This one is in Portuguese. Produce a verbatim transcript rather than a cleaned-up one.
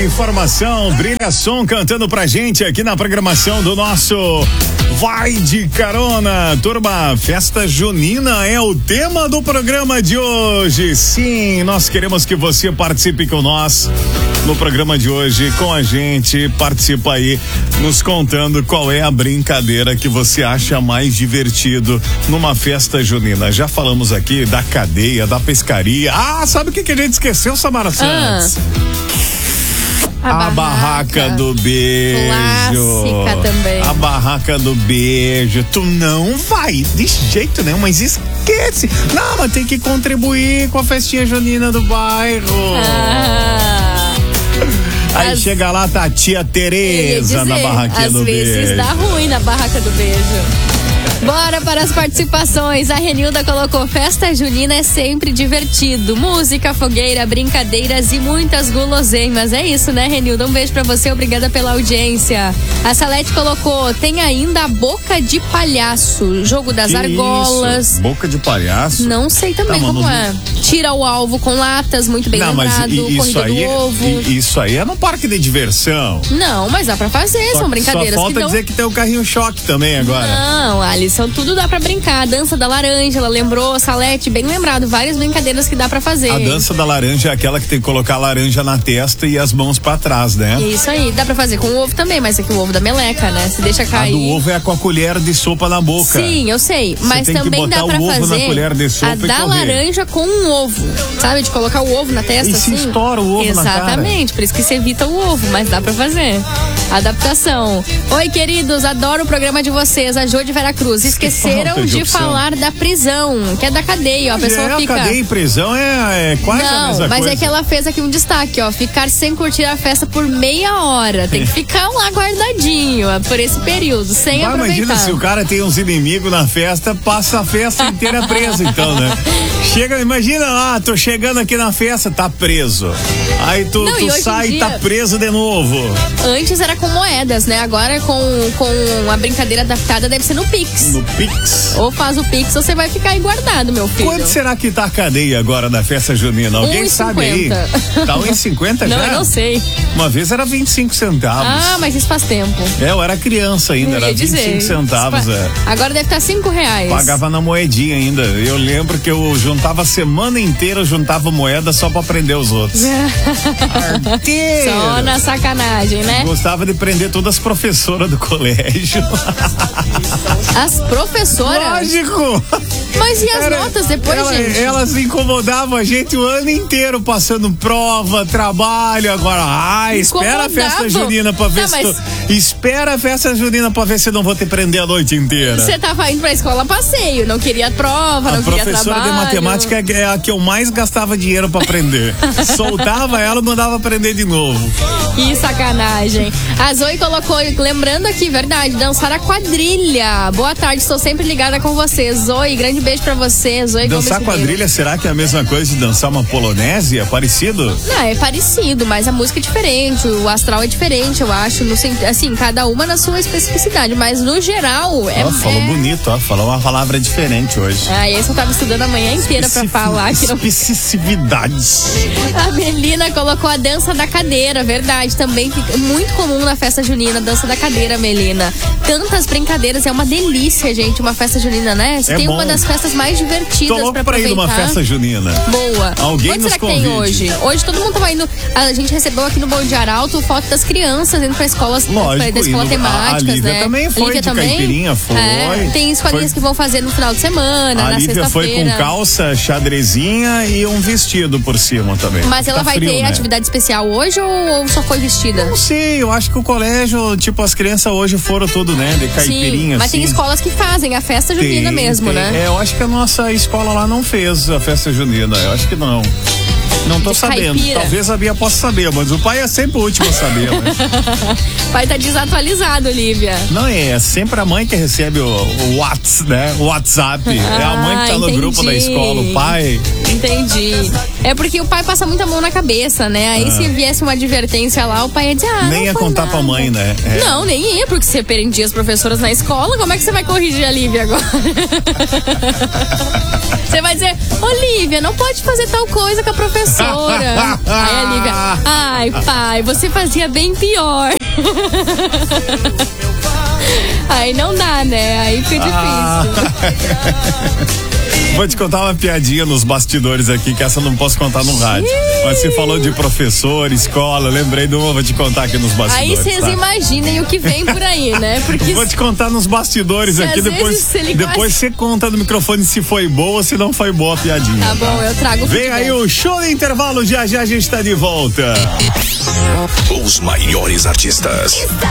informação, brilha som cantando pra gente aqui na programação do nosso Vai de Carona. Turma, festa junina é o tema do programa de hoje. Sim, nós queremos que você participe com nós no programa de hoje, com a gente. Participa aí, nos contando qual é a brincadeira que você acha mais divertido numa festa junina. Já falamos aqui da cadeia, da pescaria. Ah, sabe o que, que a gente esqueceu, Samara Santos? Ah, a, a barraca. barraca do beijo. Clássica também. A barraca do beijo. Tu não vai de jeito nenhum, mas esquece. Não, mas tem que contribuir com a festinha junina do bairro. Ah. Aí As... chega lá, tá a tia Tereza dizer, na barraquinha do beijo. Às vezes dá ruim na barraca do beijo. Bora para as participações. A Renilda colocou: festa junina é sempre divertido. Música, fogueira, brincadeiras e muitas guloseimas. É isso, né, Renilda? Um beijo pra você, obrigada pela audiência. A Salete colocou: tem ainda a boca de palhaço, jogo das que argolas. Isso? Boca de palhaço? Não sei também tá, como mano, é. Tira o alvo com latas, muito bem não, lembrado. Mas isso corrida aí, do ovo. Isso aí é no parque de diversão. Não, mas dá pra fazer, só, são brincadeiras só falta que dão... dizer que tem o carrinho choque também agora. Não, Alisson, tudo dá pra brincar. A dança da laranja, ela lembrou, Salete, bem lembrado, várias brincadeiras que dá pra fazer. A dança da laranja é aquela que tem que colocar a laranja na testa e as mãos pra trás, né? Isso aí, dá pra fazer com o ovo também, mas é que o ovo da meleca, né? Se deixa cair. A do ovo é com a colher de sopa na boca. Sim, eu sei, mas tem também que botar dá pra o ovo fazer na colher de sopa a e da correr. laranja com um ovo, sabe? De colocar o ovo na testa e assim. se estoura o ovo Exatamente, na cara. Exatamente, por isso que se evita o ovo, mas dá pra fazer. Adaptação. Oi, queridos, adoro o programa de vocês, a Jô de Veracruz. Esqueceram falta de de falar da prisão, que é da cadeia, ó. A pessoa é, fica... cadeia e prisão é, é quase Não, a mesma mas coisa. é que ela fez aqui um destaque, ó. Ficar sem curtir a festa por meia hora. Tem que ficar lá guardadinho, ó, por esse período, sem Mas aproveitar. imagina se o cara tem uns inimigos na festa, passa a festa inteira preso, então, né? Chega, imagina lá, tô chegando aqui na festa, tá preso. Aí tu, Não, tu sai e dia... tá preso de novo. Antes era com moedas, né? Agora com, com a brincadeira adaptada deve ser no Pix. No Pix. Ou faz o Pix ou você vai ficar aí guardado, meu filho. Quanto será que tá a cadeia agora na festa junina? Alguém um sabe aí? Tá um e cinquenta já? Não, eu não sei. Uma vez era vinte e cinco centavos. Ah, mas isso faz tempo. É, eu era criança ainda, Eu era ia vinte e cinco dizer, centavos. fa... É. Agora deve estar cinco reais. Pagava na moedinha ainda. Eu lembro que eu juntava a semana inteira, eu juntava moeda só pra prender os outros. Arteiro. Só na sacanagem, né? Gostava de prender todas as professoras do colégio. As professoras? Lógico! Mas e as Era, notas depois, ela, gente? Elas incomodavam a gente o ano inteiro, passando prova, trabalho. Agora, ah, espera a festa junina pra ver não, se mas... tu, espera a festa junina pra ver se eu não vou te prender a noite inteira. Você tava indo pra escola a passeio, não queria prova, a não queria trabalho. A professora de matemática é a que eu mais gastava dinheiro pra aprender. Soltava ela e mandava aprender de novo. Que sacanagem. A Zoe colocou, lembrando aqui, verdade, dançar a quadrilha. Boa tarde, estou sempre ligada com você. Zoe, grande beijo pra você. Zoe dançar quadrilha, será que é a mesma coisa de dançar uma polonese? É parecido? Não, é parecido, mas a música é diferente, o astral é diferente, eu acho. No, assim, cada uma na sua especificidade, mas no geral é. Ó, falou é... bonito, ó, falou uma palavra diferente hoje. Ah, esse eu tava estudando a manhã inteira Especific... pra falar que não. Especificidades. A Melina colocou a dança da cadeira, verdade, também fica muito comum na festa junina, dança da cadeira, Melina. Tantas brincadeiras, é uma delícia, gente, uma festa junina, né? Você é tem bom. Uma das festas mais divertidas Tô louco pra pra aproveitar. ir numa festa junina. Boa. Alguém Quanto nos será que convide. tem hoje? Hoje todo mundo tava indo, a gente recebeu aqui no Bom de Arauto foto das crianças indo pra escolas, lógico, pra escola indo, temáticas, a Lívia né? também foi, Lívia de também? caipirinha foi. É, tem escolinhas foi. que vão fazer no final de semana, a na Lívia sexta-feira. foi com calça, xadrezinha e um vestido por cima também. Mas ela tá vai frio, ter né? atividade especial hoje ou, ou só foi vestida? Não sei, eu acho que o colégio, tipo, as crianças hoje foram tudo, né, de caipirinha. Sim, mas assim. tem escolas que fazem a festa junina tem, mesmo, tem. né? É, eu acho que a nossa escola lá não fez a festa junina, eu acho que não. Não tô de sabendo. Caipira. Talvez a Bia possa saber, mas o pai é sempre o último a saber, né? O pai tá desatualizado, Olivia. Não, é sempre a mãe que recebe o, o WhatsApp, né? O WhatsApp. Ah, é a mãe que tá no entendi. grupo da escola, o pai. Entendi. É porque o pai passa muita mão na cabeça, né? Aí ah. se viesse uma advertência lá, o pai ia dizer, ah, nem não ia foi contar nada. pra mãe, né? É. Não, nem ia, porque você prendia as professoras na escola, como é que você vai corrigir a Lívia agora? Você vai dizer, Olívia, não pode fazer tal coisa com a professora. Aí a Lívia, ah, Ai, pai, você fazia bem pior. Aí não dá, né? Aí fica difícil. Ah. Vou te contar uma piadinha nos bastidores aqui, que essa eu não posso contar no rádio. Mas você falou de professor, escola, lembrei de uma, vou te contar aqui nos bastidores. Aí vocês tá? imaginem o que vem por aí, né? Porque vou te contar nos bastidores aqui, depois, depois você conta no microfone se foi boa ou se não foi boa a piadinha. Tá, tá? bom, eu trago o Vem aí o show de intervalo, já já a gente tá de volta. Os maiores artistas.